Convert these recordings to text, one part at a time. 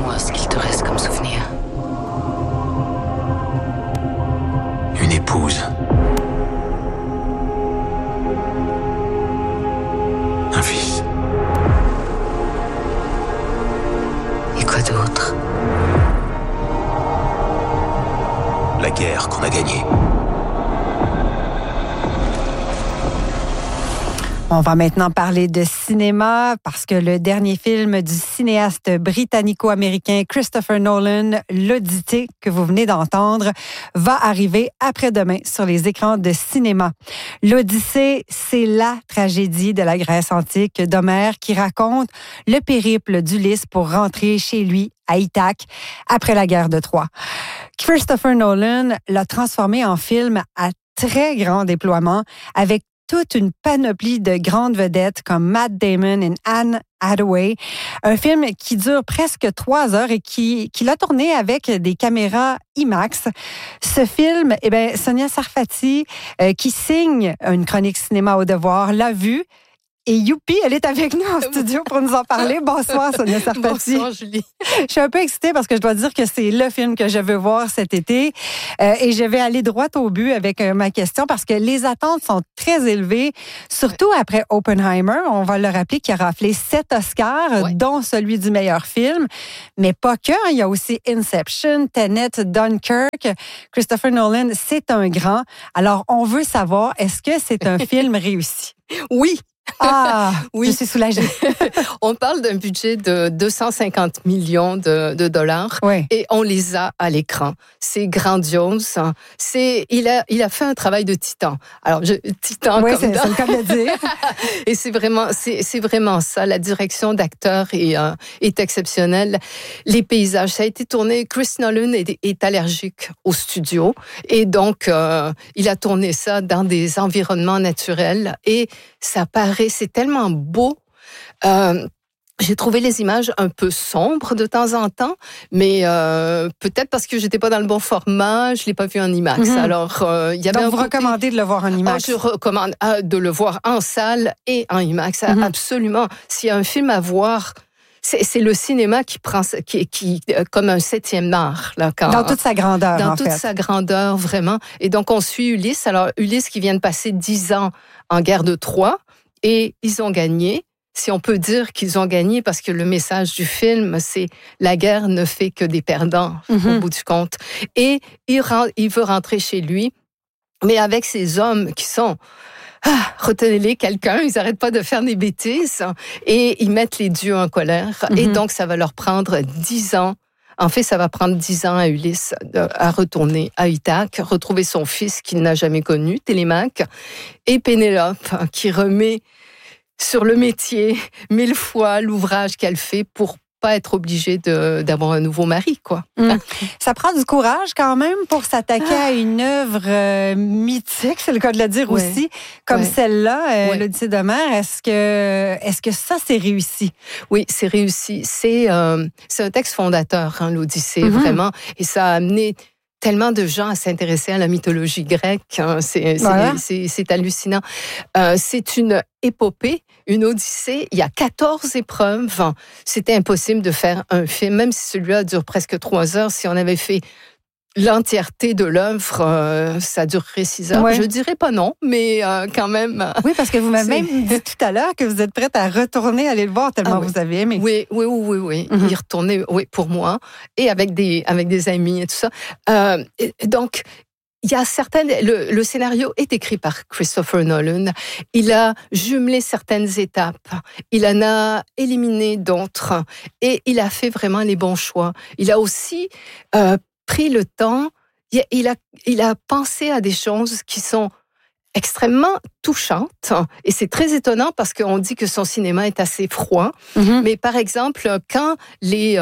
Dis-moi ce qu'il te reste comme souvenir. Une épouse. Un fils. Et quoi d'autre? La guerre qu'on a gagnée. On va maintenant parler de cinéma parce que le dernier film du cinéaste britannico-américain Christopher Nolan, L'Odyssée, que vous venez d'entendre, va arriver après-demain sur les écrans de cinéma. L'Odyssée, c'est la tragédie de la Grèce antique d'Homère qui raconte le périple d'Ulysse pour rentrer chez lui à Ithaque après la guerre de Troie. Christopher Nolan l'a transformé en film à très grand déploiement avec toute une panoplie de grandes vedettes comme Matt Damon et Anne Hathaway. Un film qui dure presque 3 heures et qu'il a tourné avec des caméras IMAX. Ce film, Sonia Sarfati, qui signe une chronique cinéma au devoir, l'a vu. Et youpi, elle est avec nous en studio pour nous en parler. Bonsoir, Sonia Sarfati. Bonsoir, Julie. Je suis un peu excitée parce que je dois dire que c'est le film que je veux voir cet été. Et je vais aller droit au but avec ma question parce que les attentes sont très élevées, surtout après Oppenheimer. On va le rappeler qui a raflé 7 Oscars, dont celui du meilleur film. Mais pas que. Il y a aussi Inception, Tenet, Dunkirk. Christopher Nolan, c'est un grand. Alors, on veut savoir, est-ce que c'est un film réussi? Oui. Ah, oui. Je suis soulagée. On parle d'un budget de 250 millions de dollars et on les a à l'écran. C'est grandiose. Il a fait un travail de titan. Alors, titan comme c'est le cas de le dire. Et c'est vraiment ça. La direction d'acteur est exceptionnelle. Les paysages, ça a été tourné. Chris Nolan est allergique au studio et donc il a tourné ça dans des environnements naturels et ça paraît, c'est tellement beau. J'ai trouvé les images un peu sombres de temps en temps, mais peut-être parce que j'étais pas dans le bon format, je l'ai pas vu en IMAX. Mm-hmm. Alors, il y avait donc, vous recommandez de le voir en IMAX? Je recommande de le voir en salle et en IMAX, absolument. S'il y a un film à voir, c'est le cinéma qui prend, qui comme un 7e art. Là, dans toute sa grandeur, dans toute sa grandeur, vraiment. Et donc, on suit Ulysse. Alors, Ulysse qui vient de passer 10 ans en guerre de Troie, et ils ont gagné. Si on peut dire qu'ils ont gagné, parce que le message du film, c'est la guerre ne fait que des perdants, au bout du compte. Et il veut rentrer chez lui, mais avec ces hommes qui sont... retenez-les, quelqu'un, ils n'arrêtent pas de faire des bêtises et ils mettent les dieux en colère. Et donc, ça va leur prendre 10 ans. En fait, ça va prendre 10 ans à Ulysse à retourner à Ithaque, retrouver son fils qu'il n'a jamais connu, Télémaque, et Pénélope qui remet sur le métier 1000 fois l'ouvrage qu'elle fait pour pas être obligée d'avoir un nouveau mari, quoi. Ça prend du courage quand même pour s'attaquer à une œuvre mythique, c'est le cas de le dire aussi, comme celle-là, l'Odyssée d'Homère. Est-ce que ça, c'est réussi? Oui, c'est réussi. C'est un texte fondateur, l'Odyssée, vraiment. Et ça a amené tellement de gens à s'intéresser à la mythologie grecque. C'est hallucinant. C'est une épopée, une odyssée. Il y a 14 épreuves. C'était impossible de faire un film, même si celui-là dure presque 3 heures. Si on avait fait l'entièreté de l'œuvre, ça durerait 6 heures. Je dirais pas non, mais quand même. Oui, parce que vous m'avez même dit tout à l'heure que vous êtes prête à retourner aller le voir tellement vous avez aimé. Oui. Y retourner, pour moi, et avec des amis et tout ça. Donc, il y a le scénario est écrit par Christopher Nolan. Il a jumelé certaines étapes. Il en a éliminé d'autres. Et il a fait vraiment les bons choix. Il a aussi pris le temps. Il a pensé à des choses qui sont extrêmement touchante. Et c'est très étonnant parce qu'on dit que son cinéma est assez froid. Mais par exemple, quand les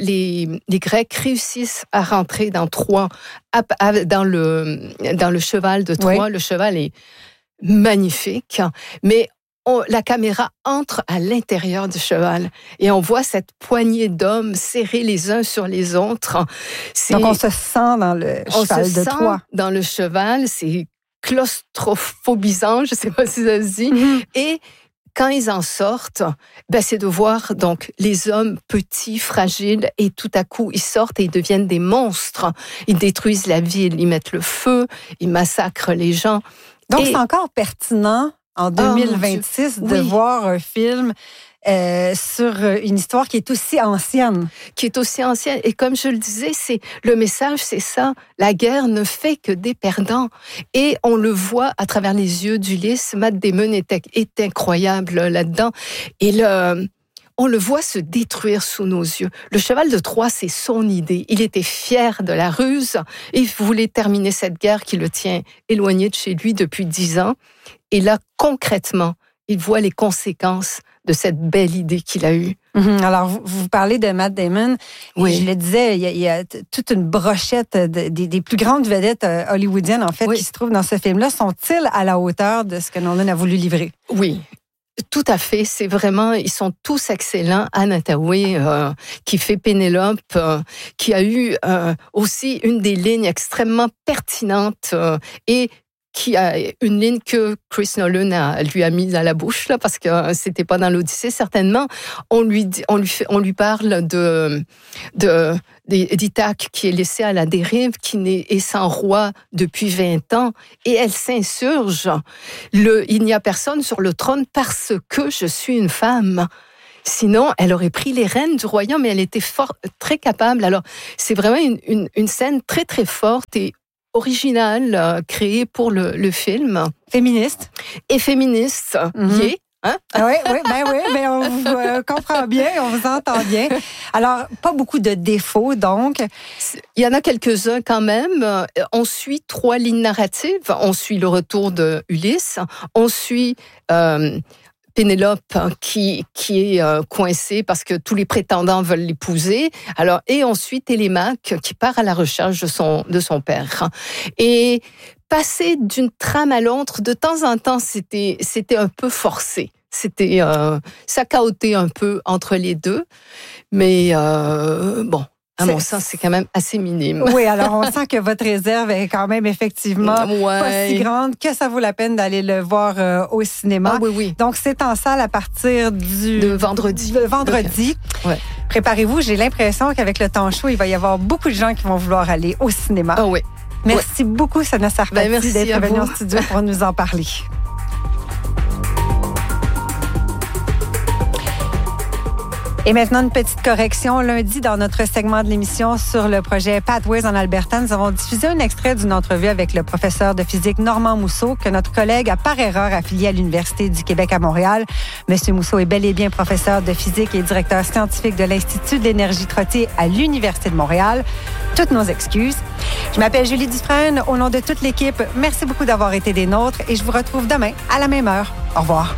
Grecs réussissent à rentrer dans Troie, dans le cheval de Troie, le cheval est magnifique, mais la caméra entre à l'intérieur du cheval et on voit cette poignée d'hommes serrés les uns sur les autres. Donc on se sent dans le cheval de Troie. Dans le cheval, c'est claustrophobisant, je ne sais pas si ça se dit. Et quand ils en sortent, c'est de voir donc les hommes petits, fragiles, et tout à coup, ils sortent et ils deviennent des monstres. Ils détruisent la ville, ils mettent le feu, ils massacrent les gens. Donc, c'est encore pertinent en 2026 de voir un film sur une histoire qui est aussi ancienne. Et comme je le disais, le message, c'est ça. La guerre ne fait que des perdants. Et on le voit à travers les yeux d'Ulysse. Matt Damon est incroyable là-dedans. Et on le voit se détruire sous nos yeux. Le cheval de Troie, c'est son idée. Il était fier de la ruse. Il voulait terminer cette guerre qui le tient éloigné de chez lui depuis 10 ans. Et là, concrètement, il voit les conséquences de cette belle idée qu'il a eue. Alors, vous parlez de Matt Damon. Oui. Je le disais, il y a toute une brochette des plus grandes vedettes hollywoodiennes, en fait, qui se trouvent dans ce film-là. Sont-ils à la hauteur de ce que Nolan a voulu livrer? Oui. Tout à fait, c'est vraiment, ils sont tous excellents. Anne Hathaway, qui fait Pénélope, qui a eu aussi une des lignes extrêmement pertinentes et qui a une ligne que Chris Nolan lui a mise à la bouche là, parce que c'était pas dans l'Odyssée certainement. On lui parle d'Ithaque qui est laissé à la dérive, qui est sans roi depuis 20 ans, et elle s'insurge. Il n'y a personne sur le trône parce que je suis une femme. Sinon, elle aurait pris les rênes du royaume, mais elle était très capable. Alors, c'est vraiment une scène très, très forte et originale, créée pour le film. Féministe. Et féministe. Mm-hmm. Hein? Oui, on vous comprend bien, on vous entend bien. Alors, pas beaucoup de défauts, donc. Il y en a quelques-uns quand même. On suit 3 lignes narratives. On suit le retour de Ulysse. On suit Pénélope qui est coincée parce que tous les prétendants veulent l'épouser. Alors, et ensuite Télémaque qui part à la recherche de son père. Et passer d'une trame à l'autre, de temps en temps, c'était un peu forcé. Ça cahotait un peu entre les deux. Mais bon, à mon sens, c'est quand même assez minime. Oui, alors on sent que votre réserve est quand même effectivement pas si grande que ça vaut la peine d'aller le voir au cinéma. Ah oui. Donc, c'est en salle à partir de vendredi. Ouais. Préparez-vous, j'ai l'impression qu'avec le temps chaud, il va y avoir beaucoup de gens qui vont vouloir aller au cinéma. Ah oui. Merci beaucoup, Sonia Sarfati, d'être venue en studio pour nous en parler. Et maintenant, une petite correction. Lundi, dans notre segment de l'émission sur le projet Pathways en Alberta, nous avons diffusé un extrait d'une entrevue avec le professeur de physique Normand Mousseau, que notre collègue a par erreur affilié à l'Université du Québec à Montréal. Monsieur Mousseau est bel et bien professeur de physique et directeur scientifique de l'Institut d'énergie Trottier à l'Université de Montréal. Toutes nos excuses. Je m'appelle Julie Dufresne. Au nom de toute l'équipe, merci beaucoup d'avoir été des nôtres et je vous retrouve demain à la même heure. Au revoir.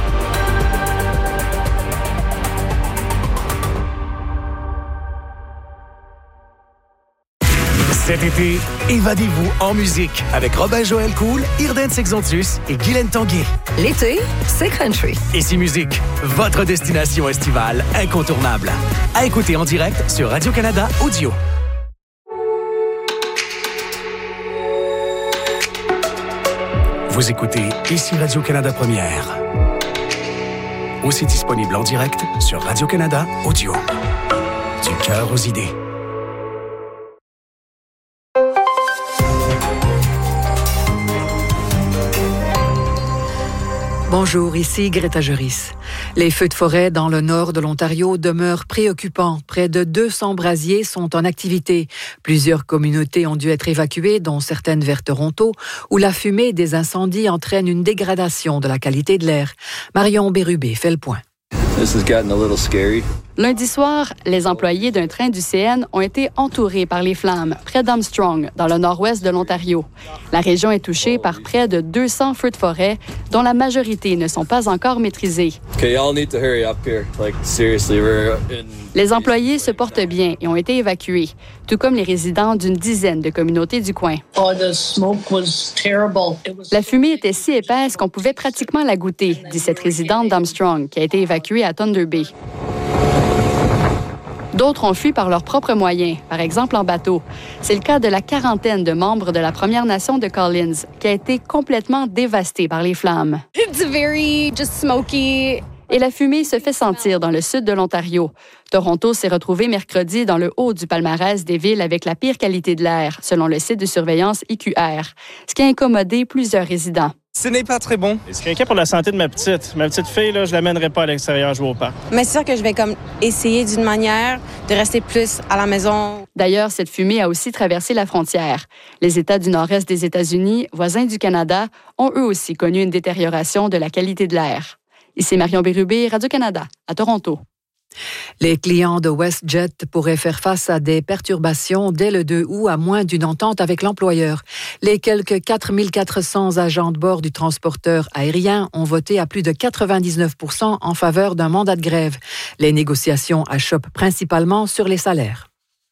Cet été, évadez-vous en musique avec Robin-Joël Cool, Irden Sexontus et Guylaine Tanguay. L'été, c'est country. Ici Musique, votre destination estivale incontournable. À écouter en direct sur Radio-Canada Audio. Vous écoutez Ici Radio-Canada Première. Aussi disponible en direct sur Radio-Canada Audio. Du cœur aux idées. Bonjour, ici Greta Juris. Les feux de forêt dans le nord de l'Ontario demeurent préoccupants. Près de 200 brasiers sont en activité. Plusieurs communautés ont dû être évacuées, dont certaines vers Toronto, où la fumée des incendies entraîne une dégradation de la qualité de l'air. Marion Bérubé fait le point. This has gotten a little scary. Lundi soir, les employés d'un train du CN ont été entourés par les flammes près d'Armstrong, dans le nord-ouest de l'Ontario. La région est touchée par près de 200 feux de forêt, dont la majorité ne sont pas encore maîtrisés. Okay, y'all need to hurry up here. Like, seriously, we're in... Les employés se portent bien et ont été évacués, tout comme les résidents d'une dizaine de communautés du coin. La fumée était si épaisse qu'on pouvait pratiquement la goûter, dit cette résidente d'Armstrong, qui a été évacuée à Thunder Bay. D'autres ont fui par leurs propres moyens, par exemple en bateau. C'est le cas de la quarantaine de membres de la Première Nation de Collins, qui a été complètement dévastée par les flammes. It's very just smoky. Et la fumée se fait sentir dans le sud de l'Ontario. Toronto s'est retrouvé mercredi dans le haut du palmarès des villes avec la pire qualité de l'air, selon le site de surveillance IQR, ce qui a incommodé plusieurs résidents. Ce n'est pas très bon. C'est inquiet pour la santé de ma petite. Ma petite fille, là, je ne l'amènerai pas à l'extérieur jouer au parc. Mais c'est sûr que je vais comme essayer d'une manière de rester plus à la maison. D'ailleurs, cette fumée a aussi traversé la frontière. Les États du nord-est des États-Unis, voisins du Canada, ont eux aussi connu une détérioration de la qualité de l'air. Ici Marion Bérubé, Radio-Canada, à Toronto. Les clients de WestJet pourraient faire face à des perturbations dès le 2 août à moins d'une entente avec l'employeur. Les quelques 4 400 agents de bord du transporteur aérien ont voté à plus de 99% en faveur d'un mandat de grève. Les négociations achoppent principalement sur les salaires.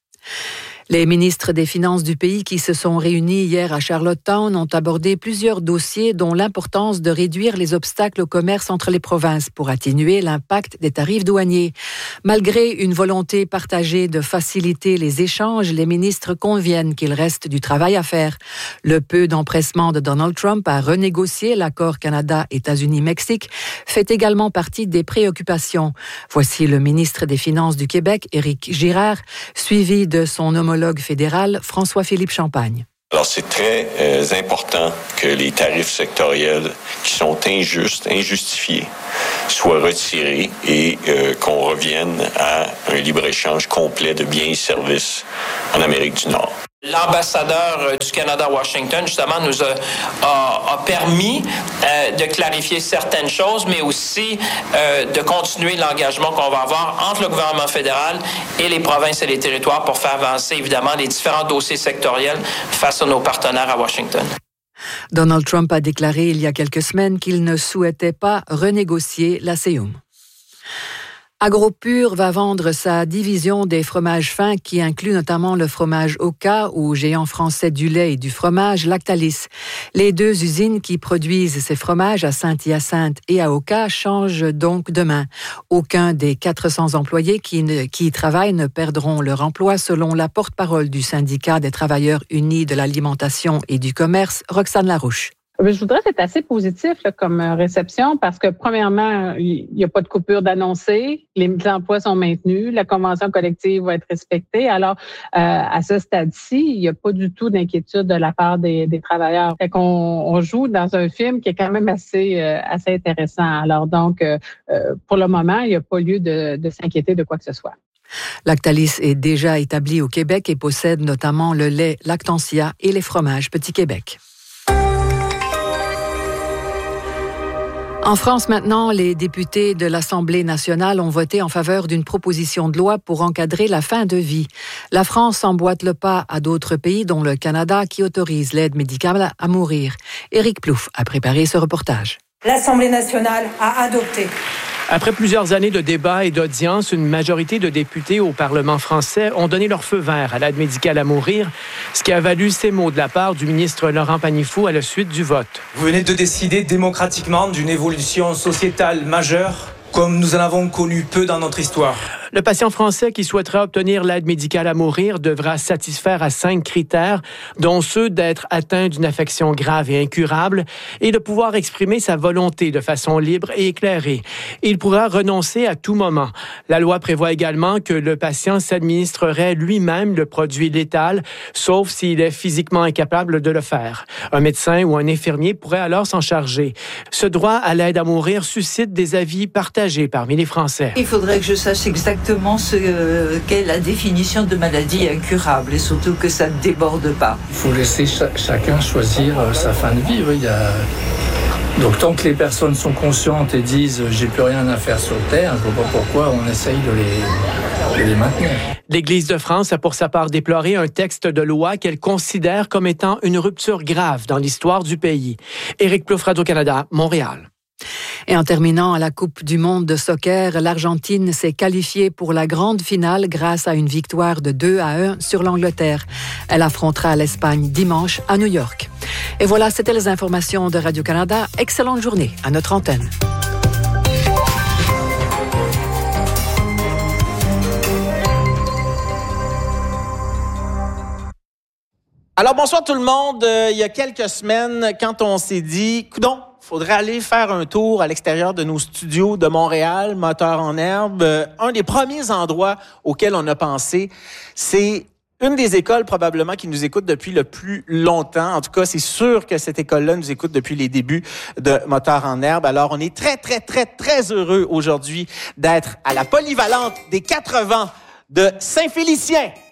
Les ministres des Finances du pays qui se sont réunis hier à Charlottetown ont abordé plusieurs dossiers dont l'importance de réduire les obstacles au commerce entre les provinces pour atténuer l'impact des tarifs douaniers. Malgré une volonté partagée de faciliter les échanges, les ministres conviennent qu'il reste du travail à faire. Le peu d'empressement de Donald Trump à renégocier l'accord Canada-États-Unis-Mexique fait également partie des préoccupations. Voici le ministre des Finances du Québec, Éric Girard, suivi de son homologue fédéral, François-Philippe Champagne. Alors, c'est très important que les tarifs sectoriels qui sont injustes, injustifiés, soient retirés et qu'on revienne à un libre-échange complet de biens et services en Amérique du Nord. L'ambassadeur du Canada à Washington, justement, nous a permis de clarifier certaines choses, mais aussi de continuer l'engagement qu'on va avoir entre le gouvernement fédéral et les provinces et les territoires pour faire avancer, évidemment, les différents dossiers sectoriels face à nos partenaires à Washington. Donald Trump a déclaré il y a quelques semaines qu'il ne souhaitait pas renégocier la CEUM. AgroPure va vendre sa division des fromages fins qui inclut notamment le fromage Oka ou géant français du lait et du fromage Lactalis. Les deux usines qui produisent ces fromages à Saint-Hyacinthe et à Oka changent donc demain. Aucun des 400 employés qui y travaillent ne perdront leur emploi selon la porte-parole du syndicat des travailleurs unis de l'alimentation et du commerce, Roxane Larouche. Je voudrais que c'est assez positif là, comme réception parce que, premièrement, il n'y a pas de coupure d'annoncer, les emplois sont maintenus, la convention collective va être respectée. Alors, à ce stade-ci, il n'y a pas du tout d'inquiétude de la part des travailleurs. Fait qu'on joue dans un film qui est quand même assez intéressant. Alors donc, pour le moment, il n'y a pas lieu de s'inquiéter de quoi que ce soit. Lactalis est déjà établi au Québec et possède notamment le lait Lactantia et les fromages Petit Québec. En France maintenant, les députés de l'Assemblée nationale ont voté en faveur d'une proposition de loi pour encadrer la fin de vie. La France emboîte le pas à d'autres pays, dont le Canada, qui autorise l'aide médicale à mourir. Éric Plouffe a préparé ce reportage. L'Assemblée nationale a adopté. Après plusieurs années de débats et d'audiences, une majorité de députés au Parlement français ont donné leur feu vert à l'aide médicale à mourir, ce qui a valu ces mots de la part du ministre Laurent Pagnifoux à la suite du vote. Vous venez de décider démocratiquement d'une évolution sociétale majeure, comme nous en avons connu peu dans notre histoire. Le patient français qui souhaitera obtenir l'aide médicale à mourir devra satisfaire à 5 critères, dont ceux d'être atteint d'une affection grave et incurable et de pouvoir exprimer sa volonté de façon libre et éclairée. Il pourra renoncer à tout moment. La loi prévoit également que le patient s'administrerait lui-même le produit létal, sauf s'il est physiquement incapable de le faire. Un médecin ou un infirmier pourrait alors s'en charger. Ce droit à l'aide à mourir suscite des avis partagés parmi les Français. Il faudrait que je sache exactement ce qu'est la définition de maladie incurable et surtout que ça ne déborde pas. Il faut laisser chacun choisir sa fin de vie. Oui, Donc tant que les personnes sont conscientes et disent « j'ai plus rien à faire sur Terre », je ne vois pas pourquoi on essaye de les maintenir. L'Église de France a pour sa part déploré un texte de loi qu'elle considère comme étant une rupture grave dans l'histoire du pays. Éric Plouffe, Radio-Canada, Montréal. Et en terminant à la Coupe du monde de soccer, l'Argentine s'est qualifiée pour la grande finale grâce à une victoire de 2-1 sur l'Angleterre. Elle affrontera l'Espagne dimanche à New York. Et voilà, c'était les informations de Radio-Canada. Excellente journée à notre antenne. Alors, bonsoir tout le monde. Il y a quelques semaines, quand on s'est dit, coudonc, faudrait aller faire un tour à l'extérieur de nos studios de Montréal, Moteur en herbe. Un des premiers endroits auxquels on a pensé, c'est une des écoles probablement qui nous écoute depuis le plus longtemps. En tout cas, c'est sûr que cette école-là nous écoute depuis les débuts de Moteur en herbe. Alors, on est très, très, très, très heureux aujourd'hui d'être à la polyvalente des 80 de Saint-Félicien.